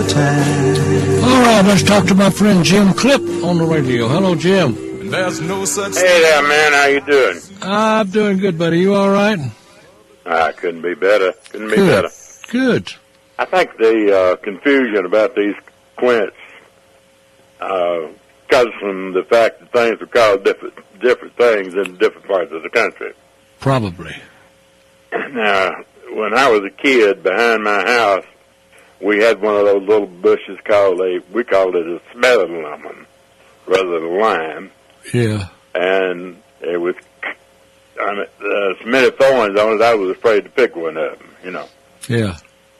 time. All right, let's talk to my friend Jim Clip on the radio. Hello, Jim. There's no such Hey there, man. How you doing? I'm doing good, buddy. You all right? I couldn't be better. Couldn't be better. Good. I think the confusion about these quints comes from the fact that things are called different things in different parts of the country. Probably. Now, when I was a kid, behind my house, we had one of those little bushes we called it a smelling lemon, rather than lime. Yeah. And it was so many thorns on it, I was afraid to pick one of them, you know. Yeah.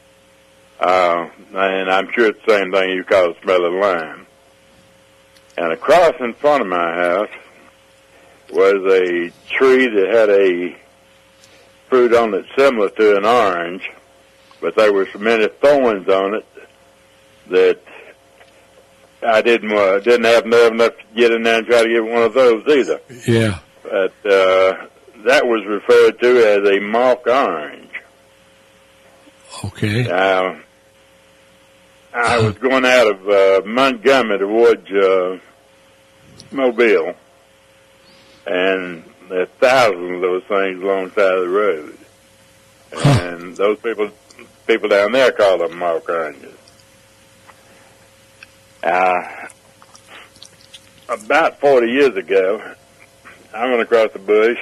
And I'm sure it's the same thing you call a smelling lime. And across in front of my house was a tree that had a fruit on it similar to an orange, but there were so many thorns on it that I didn't have enough to get in there and try to get one of those either. Yeah. But that was referred to as a mock orange. Okay. I was going out of Montgomery towards Mobile, and there are thousands of those things alongside of the road. And those people down there call them mock oranges. About 40 years ago, I went across the bush.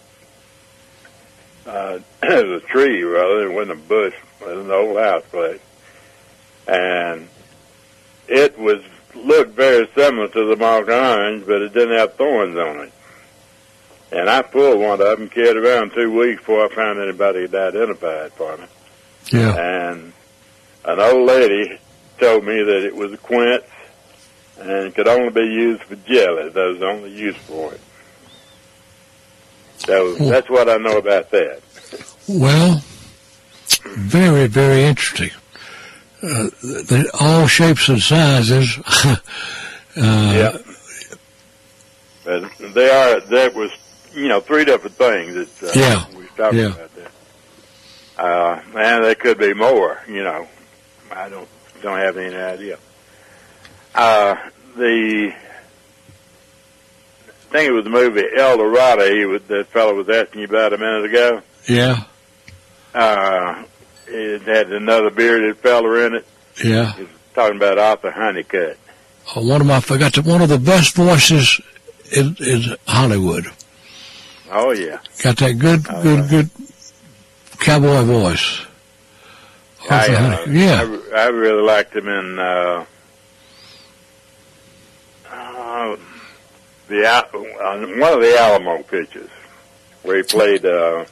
It was a tree, rather. It wasn't a bush. It was an old house place. And it looked very similar to the mock orange, but it didn't have thorns on it. And I pulled one of them, carried it around 2 weeks before I found anybody to identify it for me. Yeah. And an old lady told me that it was a quince and could only be used for jelly. That was the only use for it. That's what I know about that. Well, very, very interesting. All shapes and sizes. Yeah. But there was, three different things that we talked about there. And there could be more, I don't have any idea. I think it was the movie El Dorado that fellow was asking you about a minute ago. Yeah. It had another bearded fella in it. Yeah. He was talking about Arthur Honeycutt. One of the best voices in Hollywood. Oh, yeah. Got that good cowboy voice. I really liked him in one of the Alamo pictures where he played the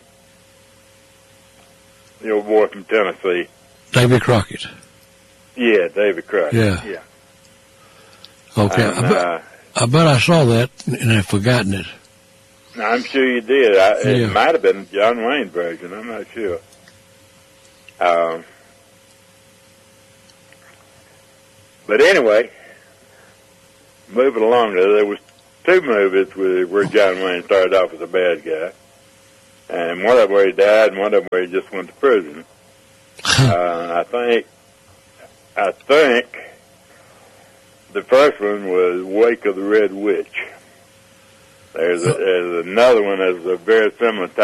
old boy from Tennessee. Davy Crockett. Yeah, Davy Crockett. Yeah. Okay. And, I bet I saw that and I've forgotten it. I'm sure you did. It might have been the John Wayne version. I'm not sure. But anyway, moving along there was two movies where John Wayne started off as a bad guy. And one of them where he died and one of them where he just went to prison. I think the first one was Wake of the Red Witch. There's another one that's a very similar type.